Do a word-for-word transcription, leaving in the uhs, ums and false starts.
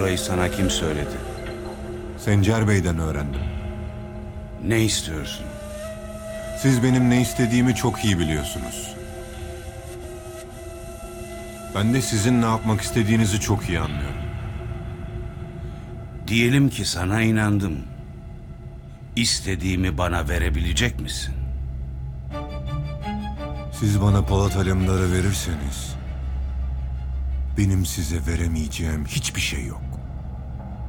burayı sana kim söyledi? Sencer Bey'den öğrendim. Ne istiyorsun? Siz benim ne istediğimi çok iyi biliyorsunuz. Ben de sizin ne yapmak istediğinizi çok iyi anlıyorum. Diyelim ki sana inandım. İstediğimi bana verebilecek misin? Siz bana Polat Alemdar'ı verirseniz benim size veremeyeceğim hiçbir şey yok.